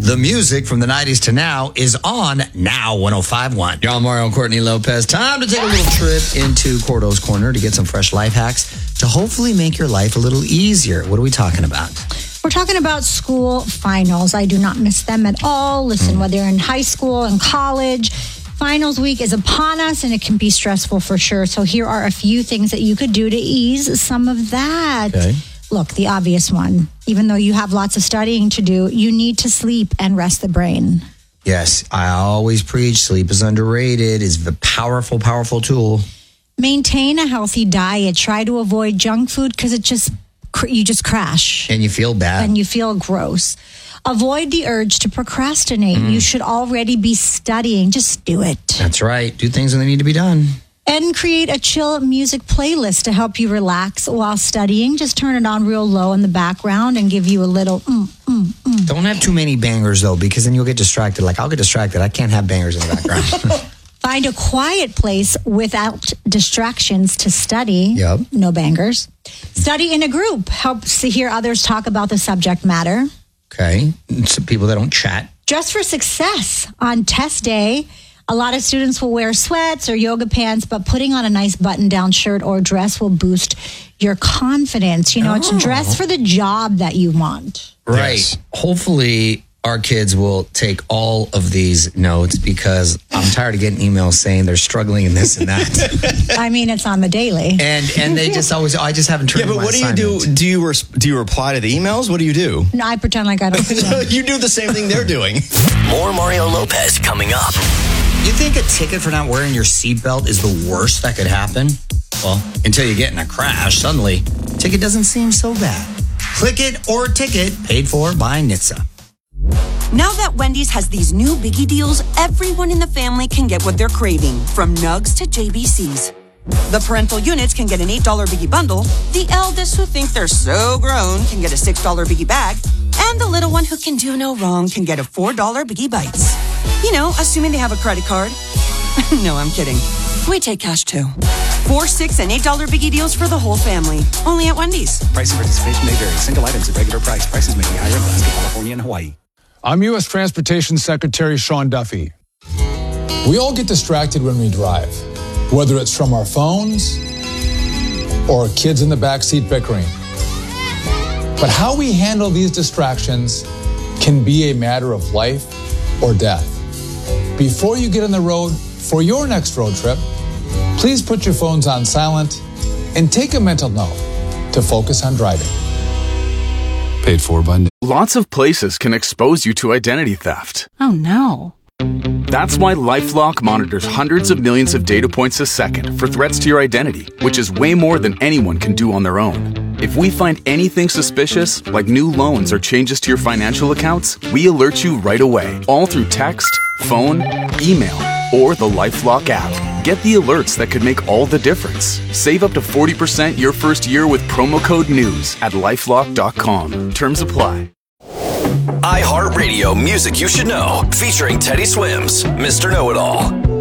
The music from the 90s to now is on Now 105.1. Y'all, Mario and Courtney Lopez. Time to take a little trip into Cordo's Corner to get some fresh life hacks to hopefully make your life a little easier. What are we talking about? We're talking about school finals. I do not miss them at all. Listen, whether you're in high school and college, finals week is upon us and it can be stressful for sure. So here are a few things that you could do to ease some of that. Okay. Look, the obvious one, even though you have lots of studying to do, you need to sleep and rest the brain. Yes, I always preach sleep is underrated. It's a powerful, powerful tool. Maintain a healthy diet. Try to avoid junk food because you just crash. And you feel bad. And you feel gross. Avoid the urge to procrastinate. You should already be studying. Just do it. That's right. Do things when they need to be done. And create a chill music playlist to help you relax while studying. Just turn it on real low in the background and give you a little Don't have too many bangers, though, because then you'll get distracted. Like, I'll get distracted. I can't have bangers in the background. Find a quiet place without distractions to study. Yep. No bangers. Study in a group. Helps to hear others talk about the subject matter. Okay. Some people that don't chat. Dress for success. On test day, a lot of students will wear sweats or yoga pants, but putting on a nice button-down shirt or dress will boost your confidence. You know, it's dress for the job that you want. Right. Yes. Hopefully, our kids will take all of these notes because I'm tired of getting emails saying they're struggling in this and that. I mean, it's on the daily. And they just always, I just haven't turned in my what do you do? Do you reply to the emails? What do you do? No, I pretend like I don't see them. You do the same thing they're doing. More Mario Lopez coming up. You think a ticket for not wearing your seatbelt is the worst that could happen? Well, until you get in a crash, suddenly, ticket doesn't seem so bad. Click it or ticket, paid for by NHTSA. Now that Wendy's has these new biggie deals, everyone in the family can get what they're craving, from nugs to JBCs. The parental units can get an $8 biggie bundle, the eldest who think they're so grown can get a $6 biggie bag, and the little one who can do no wrong can get a $4 biggie bites. You know, assuming they have a credit card. No, I'm kidding. We take cash too. $4, $6, and $8 biggie deals for the whole family. Only at Wendy's. Price and participation may vary. Single items at regular price. Prices may be higher in Alaska, California, and Hawaii. I'm U.S. Transportation Secretary Sean Duffy. We all get distracted when we drive, whether it's from our phones or kids in the backseat bickering. But how we handle these distractions can be a matter of life or death. Before you get on the road for your next road trip, please put your phones on silent and take a mental note to focus on driving. Paid for by... Lots of places can expose you to identity theft. Oh, no. That's why LifeLock monitors hundreds of millions of data points a second for threats to your identity, which is way more than anyone can do on their own. If we find anything suspicious, like new loans or changes to your financial accounts, we alert you right away, all through text, phone, email, or the LifeLock app. Get the alerts that could make all the difference. Save up to 40% your first year with promo code NEWS at LifeLock.com. Terms apply. iHeartRadio Music You Should Know, featuring Teddy Swims, Mr. Know-It-All.